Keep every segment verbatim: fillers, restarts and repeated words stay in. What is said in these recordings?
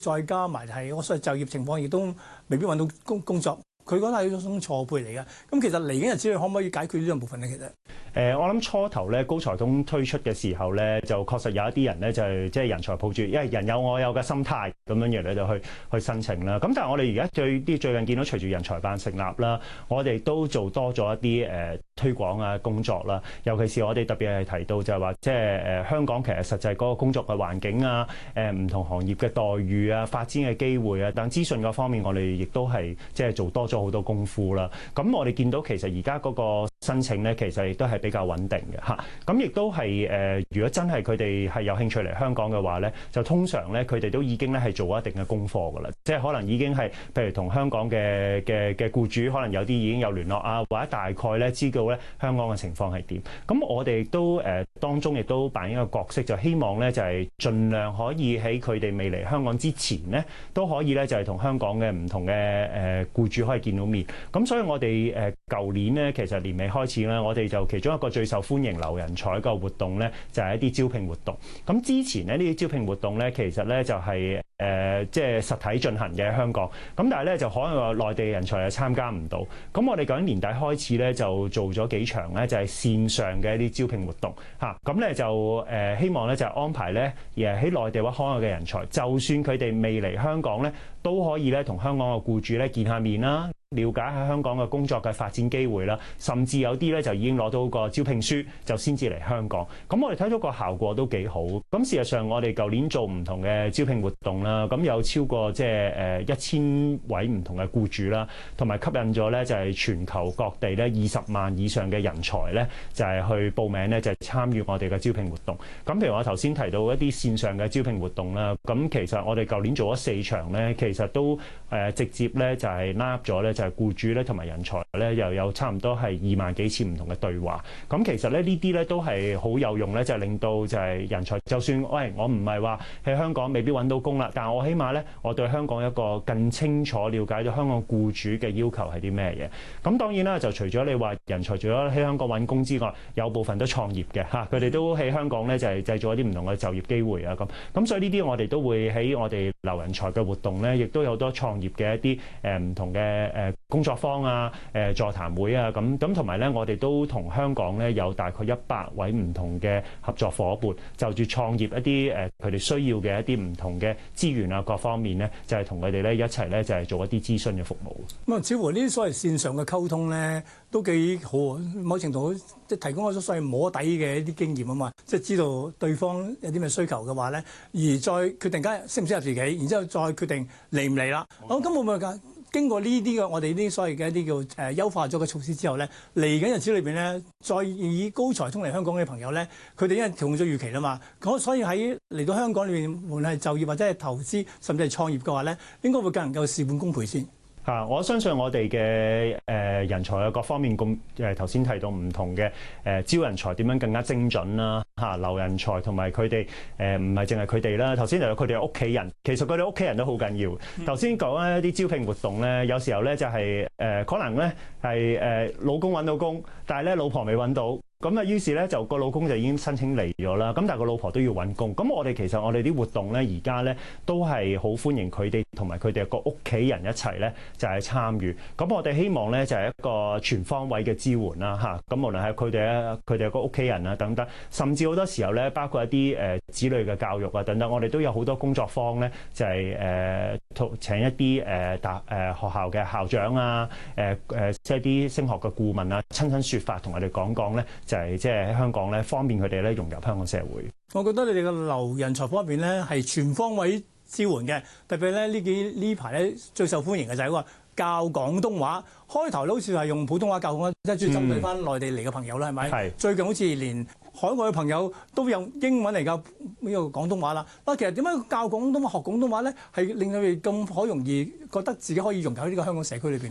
再加埋係我所謂就業情況，亦都未必揾到工工作。佢覺得係一種錯配嚟嘅。咁其實嚟緊日子，你可唔可以解決呢兩部分咧？其實誒、 呃，我諗初頭咧，高才通推出嘅時候咧，就確實有一啲人咧，就係即係人才抱住，因為人有我有嘅心態咁樣樣咧，就去去申請啦。咁但係我哋而家最啲最近見到，隨住人才辦成立啦，我哋都做多咗一啲誒、呃、推廣啊工作啦。尤其是我哋特別係提到就係話，即係誒香港其實實際嗰個工作嘅環境啊，誒、呃、唔同行業嘅待遇啊、發展嘅機會啊，等資訊嗰方面，我哋亦都係即係做多咗好多功夫啦。咁我哋見到其實而家嗰個申請咧，其實亦都係比較穩定嘅嚇。咁亦都係誒，如果真係佢哋係有興趣嚟香港嘅話咧，就通常咧佢哋都已經咧係做一定嘅功課㗎啦。即係可能已經係譬如同香港嘅嘅嘅僱主，可能有啲已經有聯絡啊，或者大概咧知道咧香港嘅情況係點。咁我哋亦都誒、呃、當中亦都扮演一個角色，就希望咧就係、是、盡量可以喺佢哋未嚟香港之前咧，都可以咧就係、是、同香港嘅唔同嘅誒僱主可以見到面。咁所以我哋誒舊年咧，其實年尾開始咧，我哋就其中一個最受歡迎留人才嘅活動咧，就係、是、一啲招聘活動。咁之前咧呢啲招聘活動咧，其實咧就係、是。誒即係實體進行嘅香港，咁但係咧就可能話內地人才係參加唔到，咁我哋舊年年底開始咧就做咗幾場咧就係線上嘅一啲招聘活動嚇，咁咧就誒希望咧就安排咧誒喺內地或海外嘅人才，就算佢哋未嚟香港咧，都可以咧同香港嘅僱主咧見下面啦。了解下香港嘅工作嘅發展機會啦，甚至有啲咧就已經攞到個招聘書，就先至嚟香港。咁我哋睇到個效果都幾好。咁事實上，我哋舊年做唔同嘅招聘活動啦，咁有超過即係誒一千位唔同嘅僱主啦，同埋吸引咗咧就係全球各地咧二十萬以上嘅人才咧，就係去報名咧就係參與我哋嘅招聘活動。咁譬如我頭先提到一啲線上嘅招聘活動啦，咁其實我哋舊年做咗四場咧，其實都誒直接咧就係拉入咗咧。就係僱主咧同埋人才咧，又有差唔多係二萬幾次唔同嘅對話。咁其實咧呢啲咧都係好有用咧，就係令到就係人才，就算喂我唔係話喺香港未必揾到工啦，但係我起碼咧我對香港一個更清楚了解咗香港僱主嘅要求係啲咩嘢。咁當然啦，就除咗你話人才除咗喺香港揾工之外，有部分都創業嘅嚇，佢哋都喺香港咧就係製造一啲唔同嘅就業機會啊咁。咁所以呢啲我哋都會喺我哋留人才嘅活動咧，亦都有好多創業嘅一啲誒唔同嘅誒。工作坊啊、誒座談會啊，咁咁同埋咧，我哋都同香港咧有大概一百位唔同嘅合作伙伴，就住創業一啲誒佢哋需要嘅一啲唔同嘅資源啊，各方面咧，就係同佢哋咧一齊咧就係做一啲諮詢嘅服務。 咁啊，似乎呢啲所謂線上嘅溝通咧，都幾好啊！某程度即係提供咗所謂摸底嘅一啲經驗啊嘛，即係知道對方有啲咩需求嘅話咧，而再決定緊適唔適合自己，然之後再決定嚟唔嚟啦。好，咁會唔會㗎？經過呢啲嘅我哋呢啲所謂嘅一啲叫誒、呃、優化咗嘅措施之後咧，嚟緊日子裏邊咧，再以高才通嚟香港嘅朋友咧，佢哋因為同咗預期啦嘛，咁所以喺嚟到香港裏邊，無論係就業或者係投資，甚至係創業嘅話咧，應該會更能夠事半功倍先。 嚇！我相信我哋嘅誒人才嘅各方面咁誒頭先提到唔同嘅誒招人才點樣更加精準啦嚇，留人才同埋佢哋誒唔係淨係佢哋啦。頭先提到佢哋嘅屋企人，其實佢哋屋企人都好緊要。頭先講一啲招聘活動咧，有時候咧就係誒可能咧係誒老公揾到工，但係咧老婆未揾到。咁啊，於是咧就個老公就已經申請嚟咗啦。咁但係個老婆都要揾工。咁我哋其實我哋啲活動咧，而家咧都係好歡迎佢哋同埋佢哋個屋企人一齊咧，就係參與。咁我哋希望咧就係一個全方位嘅支援啦，嚇。咁無論係佢哋啊，佢哋個屋企人啊等等，甚至好多時候咧，包括一啲誒子女嘅教育啊等等，我哋都有好多工作坊咧，就係誒請一啲誒大誒學校嘅校長啊，誒誒即係啲升學嘅顧問啊，親身説法同我哋講講咧。就係即係喺香港咧，方便佢哋咧融入香港社會。 我覺得你哋嘅留人才方面咧係全方位支援嘅，特別咧呢幾呢排咧最受歡迎嘅就係話教廣東話。開頭咧好似係用普通話教嘅，即係主要針對翻內地嚟嘅朋友啦，係咪？係。最近好似連海外嘅朋友都用英文嚟教呢個廣東話啦。啊，其實點解教廣東話學廣東話咧係令到佢哋咁好容易覺得自己可以融入喺呢個香港社區裏邊咧？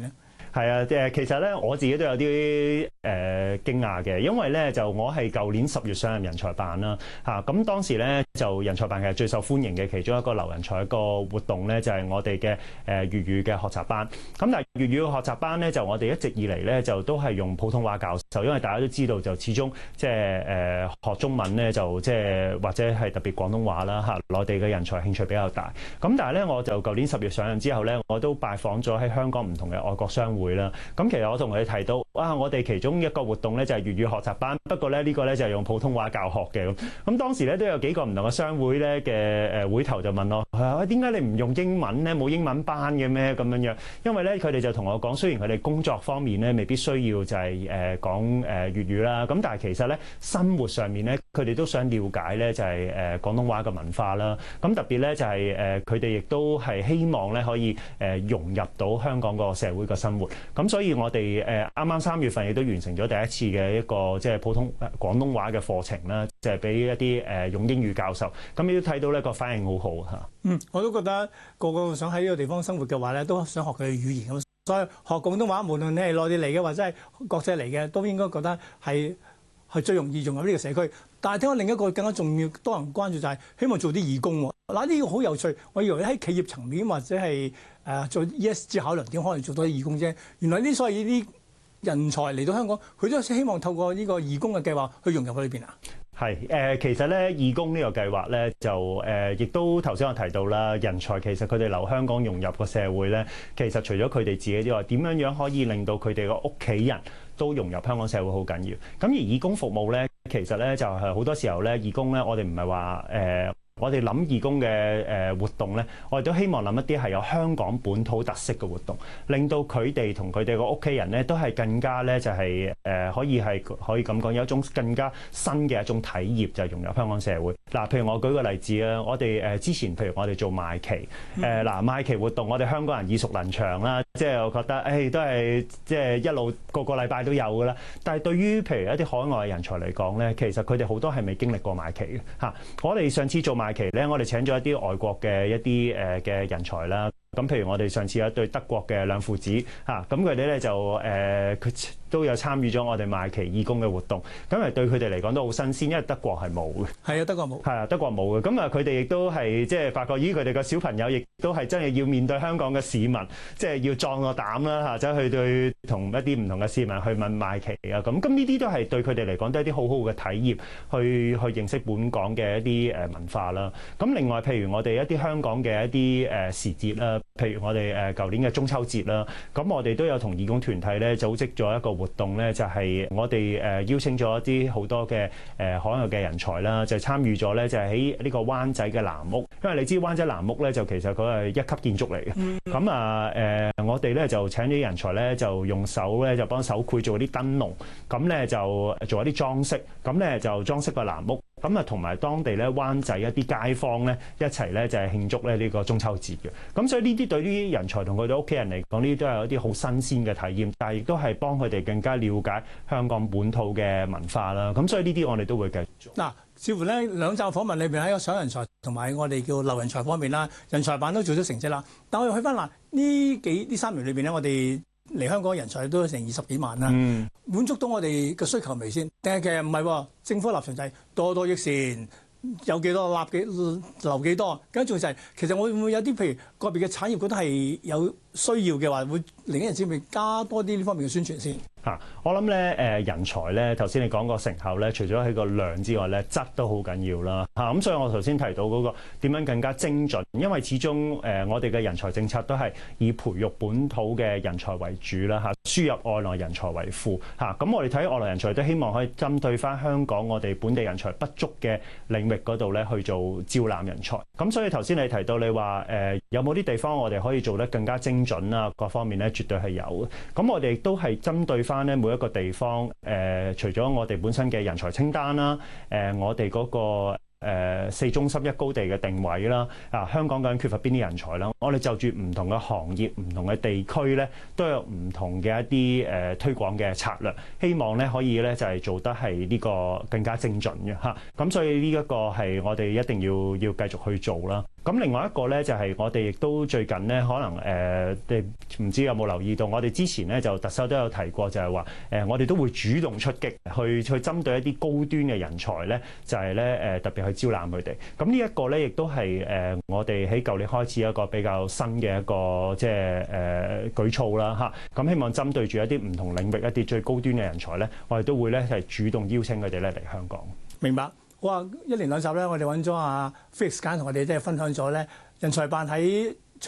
係啊，誒其實咧我自己都有啲誒驚訝嘅，因為咧就我係舊年十月上任人才辦啦嚇，咁、啊、當時咧就人才辦其實最受歡迎嘅其中一個留人才一個活動咧就係、是、我哋嘅誒粵語嘅學習班。咁但係粵語嘅學習班咧就我哋一直以嚟咧就都係用普通話教授，因為大家都知道就始終即係誒學中文咧就即係或者係特別廣東話啦嚇，內地嘅人才興趣比較大。咁但係咧我就舊年十月上任之後咧，我都拜訪咗喺香港唔同嘅外國商會啦。咁其實我同佢哋提到，哇！我哋其中一個活動咧就係粵語學習班，不過咧呢個咧就係用普通話教學嘅咁。咁當時咧都有幾個唔同嘅商會咧嘅誒會頭就問我：喂，點解你唔用英文咧？冇英文班嘅咩咁樣樣？因為咧佢哋就同我講，雖然佢哋工作方面咧未必需要就係誒講誒粵語啦，咁但係其實咧生活上面咧佢哋都想了解咧就係誒廣東話嘅文化啦。咁特別咧就係誒佢哋亦都係希望咧可以誒融入到香港個社會嘅生活。咁所以我哋誒啱啱三月份亦都完成咗第一次嘅一個即係普通廣東話嘅課程啦，就係俾一啲誒用英語教授。咁亦都睇到呢個反應好好嚇。 嗯，我都覺得個個想喺呢個地方生活嘅話咧，都想學佢嘅語言咁。所以學廣東話，無論你係內地嚟嘅或者係國際嚟嘅，都應該覺得係係最容易融入呢個社區。但係聽講另一個更加重要、多人關注就係希望做啲義工喎。嗱，呢個好有趣。我以為喺企業層面或者係誒、呃、做 E S G 考量點可能做多啲義工啫。原來呢所以呢啲人才嚟到香港，佢都希望透過呢個義工嘅計劃去融入去裏邊啊。 係誒、呃，其實咧義工呢個計劃咧就誒，亦、呃、都頭先我提到啦，人才其實佢哋留香港融入個社會咧，其實除咗佢哋自己之外，點樣樣可以令到佢哋個屋企人都融入香港社會好緊要。咁而義工服務咧，其實咧就係、是、好多時候咧，義工咧我哋唔係話誒。呃我哋諗義工嘅誒活動咧，我哋都希望諗一啲係有香港本土特色嘅活動，令到佢哋同佢哋個屋企人咧都係更加咧就係誒可以係可以咁講，有一種更加新嘅一種體驗，就係融入香港社會。嗱，譬如我舉個例子啊，我哋誒之前譬如我哋做賣旗，誒嗱賣旗活動，我哋香港人耳熟能詳啦，即係我覺得誒都係即係一路個個禮拜都有噶啦。但係對於譬如一啲海外人才嚟講咧，其實佢哋好多係未經歷過賣旗嘅嚇。我哋上次做賣期咧，我哋請咗一啲外國嘅一啲誒嘅人才啦。咁譬如我哋上次有一對德國嘅兩父子嚇，咁佢哋咧就誒佢、呃、都有參與咗我哋賣旗義工嘅活動。咁係對佢哋嚟講都好新鮮，因為德國係冇嘅。係啊，德國冇。係啊，德國冇嘅。咁啊，佢哋亦都係即係發覺，咦？佢哋個小朋友亦都係真係要面對香港嘅市民，即係要壯個膽啦嚇，走去對同一啲唔同嘅市民去問賣旗啊。咁咁呢啲都係對佢哋嚟講都係啲好好嘅體驗，去去認識本港嘅一啲誒文化啦。咁另外，譬如我哋一啲香港嘅一啲誒時節啦。譬如我哋誒舊年嘅中秋節啦，咁我哋都有同義工團體咧組織咗一個活動咧，就係我哋誒邀請咗一啲好多嘅誒海外嘅人才啦，就參與咗咧，就係喺呢個灣仔嘅藍屋，因為你知灣仔藍屋咧就其實佢係一級建築嚟嘅，咁啊誒我哋咧就請啲人才咧就用手咧就幫手繪做啲燈籠，咁咧就做一啲裝飾，咁咧就裝飾個藍屋。咁啊，同埋當地咧灣仔一啲街坊咧一齊咧就係慶祝咧呢個中秋節嘅。咁所以呢啲對呢啲人才同佢哋屋企人嚟講，呢啲都係一啲好新鮮嘅體驗，但係亦都係幫佢哋更加了解香港本土嘅文化啦。咁所以呢啲我哋都會繼續做。嗱，似乎咧兩集訪問裏邊喺個想人才同埋我哋叫留人才方面啦，人才辦都做咗成績啦。但我又去翻嗱呢幾呢三年裏邊咧，我哋嚟香港人才都成二十幾萬啦，嗯、滿足到我哋嘅需求未先？定係其實唔係喎？政府立場就係多多益善，有幾多立幾留幾多？跟住就係其實我會唔會有啲譬如個別嘅產業覺得係有需要嘅話，會另一日先會加多啲呢方面嘅宣傳先。嚇、啊，我諗咧誒人才咧，頭先你講個成效咧，除咗喺個量之外咧，質都好緊要啦。嚇、啊，咁所以我頭先提到嗰個點樣更加精準，因為始終誒、呃、我哋嘅人才政策都係以培育本土嘅人才為主啦。嚇、啊，輸入外來人才為輔。嚇、啊，咁我哋睇外來人才都希望可以針對翻香港我哋本地人才不足嘅領域嗰度咧去做招攬人才。咁所以頭先你提到你話誒、呃、有冇啲地方我哋可以做得更加精準啊？各方面咧絕對係有嘅。咁我哋亦都係針對翻咧每一個地方，誒、呃，除咗我哋本身嘅人才清單啦，誒、呃，我哋嗰、那個誒、呃、四中心一高地嘅定位啦，啊，香港究竟缺乏邊啲人才啦？我哋就住唔同嘅行業、唔同嘅地區咧，都有唔同嘅一啲誒、呃、推廣嘅策略，希望咧可以咧就係、是、做得係呢個更加精準嘅嚇。咁、啊、所以呢一個係我哋一定要要繼續去做啦。 咁另外一個咧就係我哋亦都最近咧可能誒，你唔知有冇留意到，我哋之前咧就特首都有提過，就係話誒，我哋都會主動出擊，去去針對一啲高端嘅人才咧，就係咧誒特別去招攬佢哋。咁呢一個咧亦都係誒我哋喺舊年開始一個比較新嘅一個即係誒舉措啦嚇。咁希望針對住一啲唔同領域一啲最高端嘅人才咧，我哋都會咧係主動邀請佢哋咧嚟香港。 明白。好啊，一連兩集咧，我哋揾咗阿 Felix 簡同我哋即係分享咗咧人才辦喺